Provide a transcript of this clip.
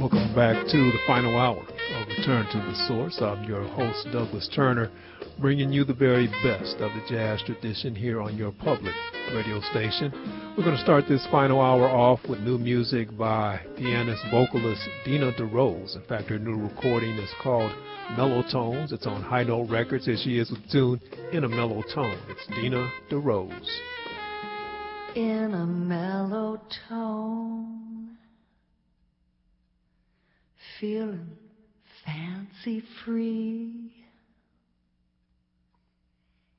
Welcome back to the final hour of Return to the Source. I'm your host, Douglas Turner, bringing you the very best of the jazz tradition here on your public radio station. We're going to start this final hour off with new music by pianist, vocalist Dina DeRose. In fact, her new recording is called Mellow Tones. It's on High Note Records. Here she is with the tune In a Mellow Tone. It's Dina DeRose. In a mellow tone, feeling fancy free,